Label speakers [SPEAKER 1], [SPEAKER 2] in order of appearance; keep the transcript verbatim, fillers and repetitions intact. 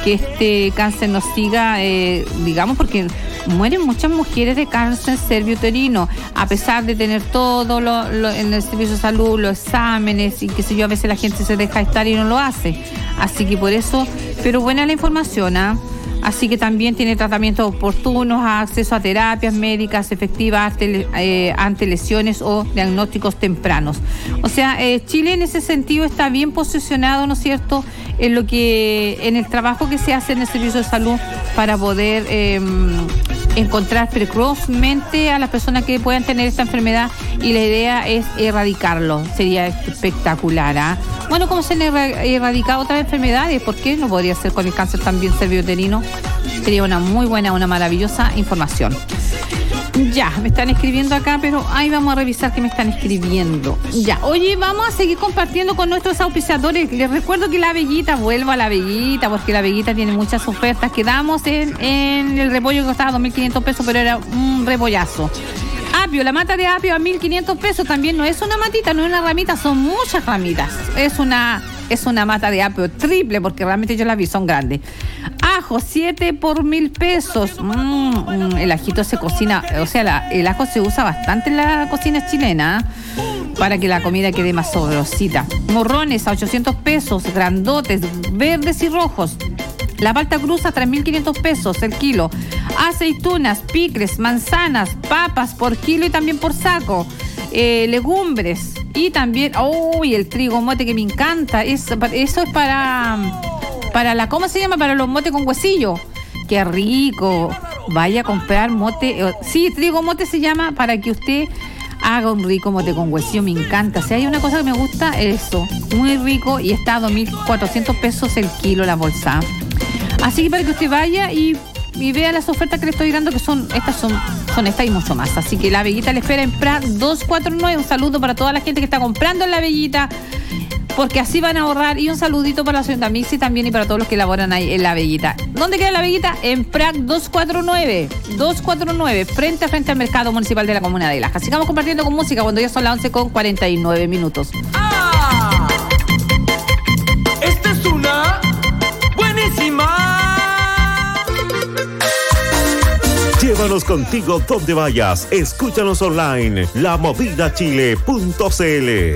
[SPEAKER 1] que este cáncer nos siga, eh, digamos, porque mueren muchas mujeres de cáncer cerviuterino, a pesar de tener todo lo, lo, en el servicio de salud, los exámenes y qué sé yo, a veces la gente se deja estar y no lo hace. Así que por eso, pero buena la información, ¿ah? ¿eh? Así que también tiene tratamientos oportunos, acceso a terapias médicas efectivas ante, eh, ante lesiones o diagnósticos tempranos. O sea, eh, Chile en ese sentido está bien posicionado, ¿no es cierto?, en lo que, en el trabajo que se hace en el servicio de salud para poder eh, encontrar precozmente a las personas que puedan tener esta enfermedad, y la idea es erradicarlo. Sería espectacular, ¿ah? ¿eh? Bueno, como se han erradicado otras enfermedades, ¿por qué no podría ser con el cáncer también cerviuterino? Sería una muy buena, una maravillosa información. Ya, me están escribiendo acá, pero ahí vamos a revisar qué me están escribiendo. Ya, oye, vamos a seguir compartiendo con nuestros auspiciadores. Les recuerdo que La Veguita, vuelvo a La Veguita, porque La Veguita tiene muchas ofertas. Quedamos en, en el repollo que costaba dos mil quinientos pesos, pero era un repollazo. Apio, la mata de apio a mil quinientos pesos, también no es una matita, no es una ramita, son muchas ramitas. Es una, es una mata de apio triple, porque realmente yo la vi, son grandes. Ajo, siete por mil pesos. Mm, el ajito se cocina, o sea, la, el ajo se usa bastante en la cocina chilena, ¿eh?, para que la comida quede más sabrosita. Morrones a ochocientos pesos, grandotes, verdes y rojos. La palta cruz a tres mil quinientos pesos el kilo. Aceitunas, picles, manzanas, papas por kilo y también por saco. Eh, legumbres y también, uy, oh, el trigo mote que me encanta. Es, eso es para, para la, ¿cómo se llama? Para los motes con huesillo. Qué rico. Vaya a comprar mote. Sí, trigo mote se llama, para que usted haga un rico mote con huesillo. Me encanta. Si hay una cosa que me gusta, eso. Muy rico, y está a dos mil cuatrocientos pesos el kilo la bolsa. Así que para que usted vaya y, y vea las ofertas que le estoy dando, que son estas, son, son estas y mucho más. Así que La Veguita le espera en Prat doscientos cuarenta y nueve. Un saludo para toda la gente que está comprando en La Veguita, porque así van a ahorrar. Y un saludito para la señora Mixi también, y para todos los que laboran ahí en La Veguita. ¿Dónde queda La Veguita? En Prat doscientos cuarenta y nueve. doscientos cuarenta y nueve, frente a frente al mercado municipal de la comuna de Laja. Sigamos compartiendo con música cuando ya son las once con cuarenta y nueve minutos.
[SPEAKER 2] ¡Ah! Esta es una buenísima.
[SPEAKER 3] Llévanos contigo donde vayas. Escúchanos online, la movida chile punto c l.